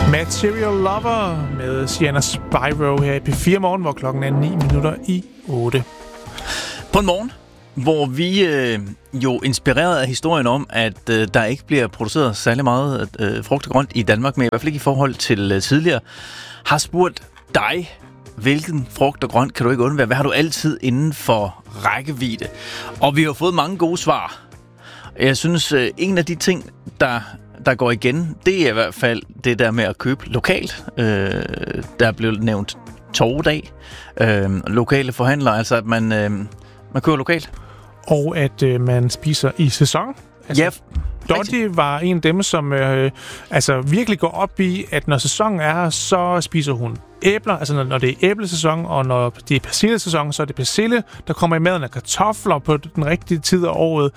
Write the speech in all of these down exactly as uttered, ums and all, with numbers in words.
Material Lover med Sienna Spyro her i P fire Morgen, hvor klokken er ni minutter i otte. På en morgen, hvor vi øh, jo inspireret af historien om, at øh, der ikke bliver produceret særlig meget øh, frugt og grønt i Danmark, men i hvert fald ikke i forhold til øh, tidligere, har spurgt dig, hvilken frugt og grønt kan du ikke undvære? Hvad har du altid inden for rækkevidde? Og vi har fået mange gode svar. Jeg synes, øh, en af de ting, der... der går igen, det er i hvert fald det der med at købe lokalt. Øh, der er blevet nævnt torvedag. Øh, lokale forhandlere, altså at man, øh, man køber lokalt. Og at øh, man spiser i sæson. Altså, ja, Dottie var en af dem, som øh, altså virkelig går op i, at når sæsonen er her, så spiser hun æbler. Altså når, når det er æblesæson, og når det er persillesæson, så er det persille, der kommer i maden af kartofler på den rigtige tid af året.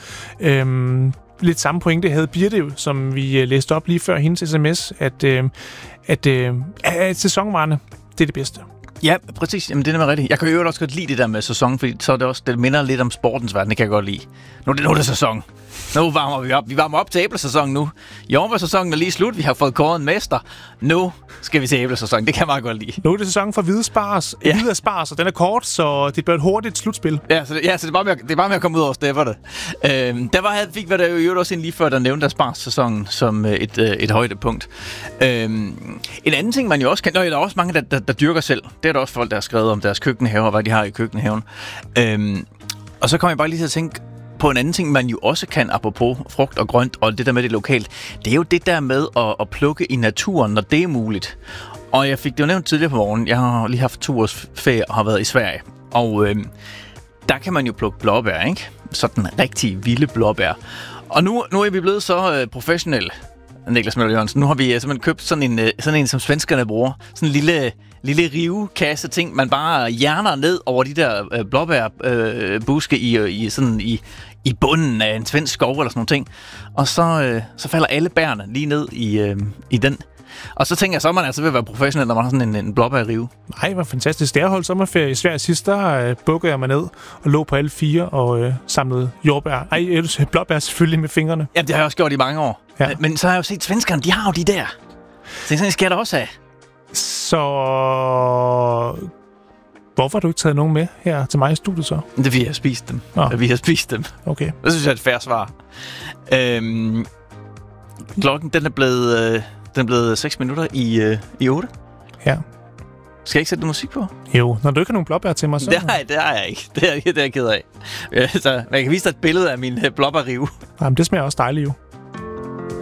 Øhm, Lidt samme pointe havde Birte jo, som vi læste op lige før hendes sms, at, øh, at, øh, at sæsonvarerne, det er det bedste. Ja, præcis. Jamen, det er nemlig rigtigt. Jeg kan jo også godt lide det der med sæson, fordi så er det også, det minder lidt om sportens verden, det kan jeg godt lide. Nu er det, nu er det sæson. Nu varmer vi op. Vi varmer op til æblesæsonen nu. Jordbærsæsonen er lige slut. Vi har fået kåret en mester. Nu skal vi til æblesæsonen. Det kan jeg meget godt lide. Nu er det sæsonen for hvide spars. Ja. Hvide spars, og den er kort, så det bliver et hurtigt slutspil. Ja, så det, ja, så det, er, bare med at, det er bare med at komme ud over stepperne. Øhm, der var, fik vi der jo også en lige før, der nævnte der spars-sæsonen som et, et højdepunkt. Øhm, en anden ting, man jo også kan... Nå, der er også mange, der, der, der dyrker selv. Det er der også folk, der har skrevet om deres køkkenhaver, og hvad de har i køkkenhaven. Øhm, og så kommer jeg bare lige til at tænke på en anden ting, man jo også kan, apropos frugt og grønt, og det der med det lokalt, det er jo det der med at, at plukke i naturen, når det er muligt. Og jeg fik det jo nævnt tidligere på morgen. Jeg har lige haft to års ferie og har været i Sverige. Og øh, der kan man jo plukke blåbær, ikke? Sådan rigtig vilde blåbær. Og nu, nu er vi blevet så øh, professionelle, Niklas Møller Jørgensen. Nu har vi øh, simpelthen købt sådan en, øh, sådan en, som svenskerne bruger. Sådan en lille... lille rivekasse ting, man bare hjerner ned over de der øh, blåbærbuske øh, i, i, sådan i, i bunden af en svensk skov eller sådan nogle ting. Og så, øh, så falder alle bærene lige ned i, øh, i den. Og så tænker jeg, så man altså vil være professionel, når man har sådan en, en blåbærrive. Nej, hvor fantastisk. Da jeg holdt sommerferie i Sverige sidst, der øh, bukkede jeg mig ned og lå på alle fire og øh, samlede jordbær. Ej, blåbær selvfølgelig med fingrene. Jamen, det har jeg også gjort i mange år. Ja. Men, men så har jeg jo set, svenskerne, de har jo de der. Så sådan skal jeg da også have. Så hvorfor har du ikke taget nogen med her til mig i studiet så? Det er, vi har spist dem. Ja. Vi har spist dem. Okay. Det synes jeg er et fair svar. Øhm, klokken, den er blevet, øh, den er blevet seks minutter i, øh, i otte. Ja. Skal jeg ikke sætte noget musik på? Jo, når du ikke har nogen blåbær til mig, så... Nej, det har jeg ikke. Det er, det er jeg ked af. Så jeg kan vise dig et billede af min blåbærrive. Jamen, det smager også dejligt jo.